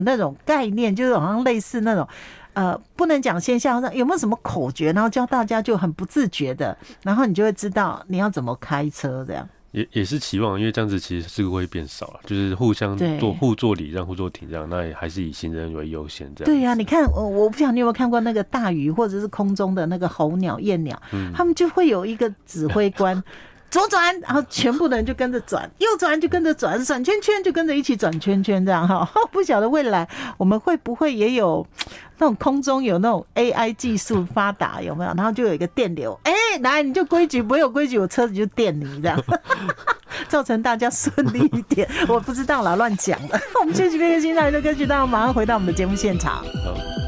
那种概念，就是好像类似那种不能讲现象，有没有什么口诀，然后教大家就很不自觉的，然后你就会知道你要怎么开车这样。 也是期望，因为这样子其实事故会变少了，就是互相互做礼让、互做体谅，那也还是以行人为优先这样。 对呀，你看，我不晓得你有没有看过那个大鱼或者是空中的那个候鸟、燕鸟，他们就会有一个指挥官。左转，然后全部的人就跟着转，右转就跟着转，转圈圈就跟着一起转圈圈，这样哈。不晓得未来我们会不会也有那种空中有那种 AI 技术发达，有没有？然后就有一个电流，来你就规矩，不有规矩，我车子就电你这样，造成大家顺利一点。我不知道啦，乱讲了。我们休息片刻，欣赏一首歌曲，大家马上回到我们的节目现场。 好。